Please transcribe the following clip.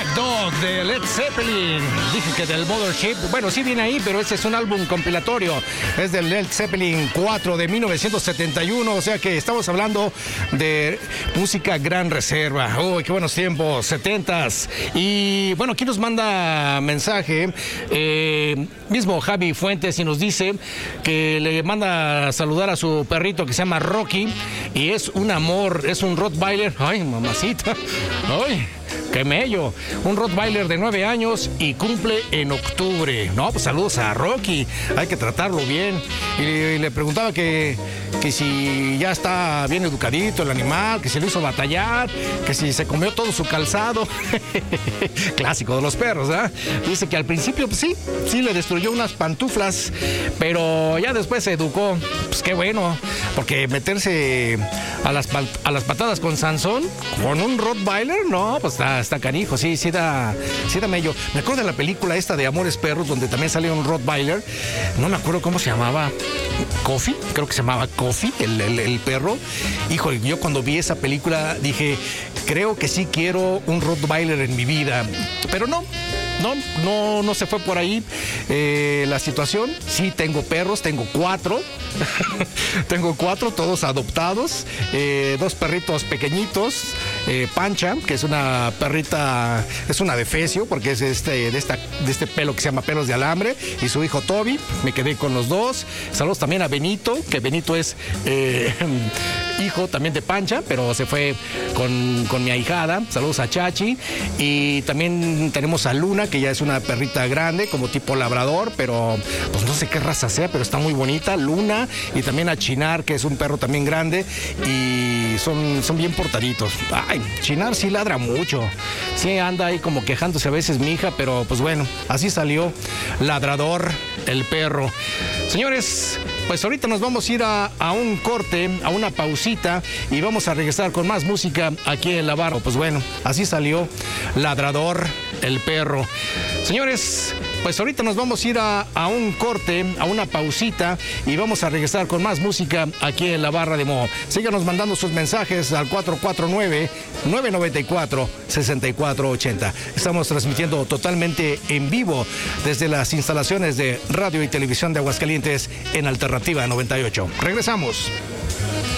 Black Dog de Led Zeppelin. Dije que del Mothership. Bueno, sí viene ahí, pero este es un álbum compilatorio. Es del Led Zeppelin 4 de 1971. O sea que estamos hablando de música Gran Reserva. Uy, qué buenos tiempos, 70s. Y bueno, aquí nos manda mensaje mismo Javi Fuentes y nos dice que le manda a saludar a su perrito que se llama Rocky. Y es un amor, es un Rottweiler. Ay, mamacita. Ay, qué mello. Un Rottweiler de 9 años y cumple en octubre. No, pues saludos a Rocky. Hay que tratarlo bien. Y le preguntaba que si ya está bien educadito el animal, que si lo hizo batallar, que si se comió todo su calzado. Clásico de los perros, ¿eh? Dice que al principio, pues sí le destruyó unas pantuflas, pero ya después se educó. Pues qué bueno, porque meterse a las patadas con Sansón, con un Rottweiler, no, pues está canijo, sí da mello. Me acuerdo de la película esta de Amores Perros, donde también salió un Rottweiler, no me acuerdo cómo se llamaba, Coffee, creo que se llamaba Coffee, el perro. Híjole, yo cuando vi esa película dije, creo que sí quiero un Rottweiler en mi vida, pero no se fue por ahí la situación. Sí, tengo perros, tengo 4. Tengo 4, todos adoptados. 2 perritos pequeñitos. Pancha, que es una perrita, es una defecio, porque es de este pelo que se llama pelos de alambre. Y su hijo Toby, me quedé con los 2. Saludos también a Benito, que Benito es hijo también de Pancha, pero se fue con mi ahijada. Saludos a Chachi. Y también tenemos a Luna, que ya es una perrita grande, como tipo labrador, pero pues no sé qué raza sea, pero está muy bonita, Luna. Y también a Chinar, que es un perro también grande, y son bien portaditos. Ay, Chinar sí ladra mucho. Sí anda ahí como quejándose a veces mi hija, pero pues bueno, así salió Ladrador, el perro. Señores, pues ahorita nos vamos a ir a un corte, a una pausita, y vamos a regresar con más música aquí en la barra. Pues bueno, así salió Ladrador, el perro. Señores, pues ahorita nos vamos a ir a un corte, a una pausita, y vamos a regresar con más música aquí en la barra de Mo. Síganos mandando sus mensajes al 449-994-6480. Estamos transmitiendo totalmente en vivo desde las instalaciones de Radio y Televisión de Aguascalientes en Alternativa 98. Regresamos.